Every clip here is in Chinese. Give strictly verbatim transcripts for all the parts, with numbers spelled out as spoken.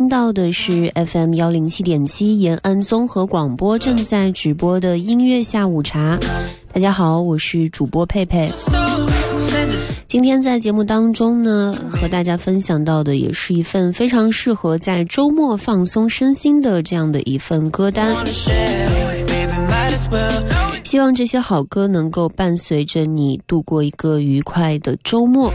到的是 F M 一零七点七 延安综合广播正在直播的音乐下午茶。大家好，我是主播佩佩。今天在节目当中呢，和大家分享到的也是一份非常适合在周末放松身心的这样的一份歌单。希望这些好歌能够伴随着你度过一个愉快的周末。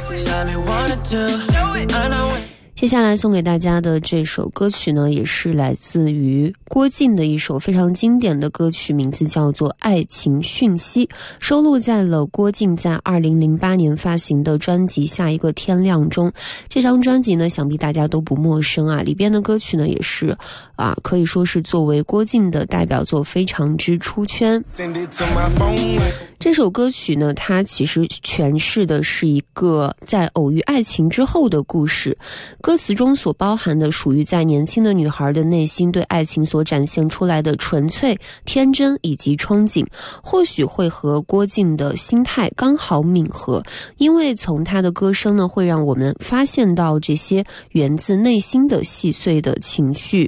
接下来送给大家的这首歌曲呢，也是来自于郭靖的一首非常经典的歌曲，名字叫做《爱情讯息》，收录在了郭靖在二零零八年发行的专辑《下一个天亮》中。这张专辑呢，想必大家都不陌生啊，里边的歌曲呢也是啊，可以说是作为郭靖的代表作，非常之出圈。这首歌曲呢，它其实诠释的是一个在偶遇爱情之后的故事。歌词中所包含的属于在年轻的女孩的内心对爱情所展现出来的纯粹、天真以及憧憬，或许会和郭靖的心态刚好吻合，因为从他的歌声呢，会让我们发现到这些源自内心的细碎的情绪。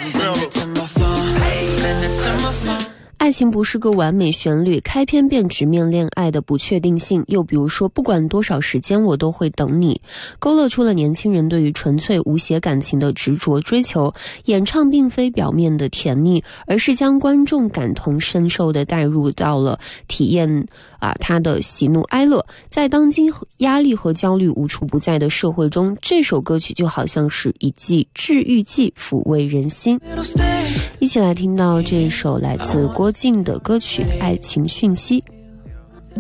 爱情不是个完美旋律，开篇便直面恋爱的不确定性。又比如说，不管多少时间我都会等你，勾勒出了年轻人对于纯粹无邪感情的执着追求。演唱并非表面的甜腻，而是将观众感同身受的带入到了体验啊他的喜怒哀乐。在当今压力和焦虑无处不在的社会中，这首歌曲就好像是一剂治愈剂，抚慰人心。一起来听到这首来自郭靖的歌曲《爱情讯息》。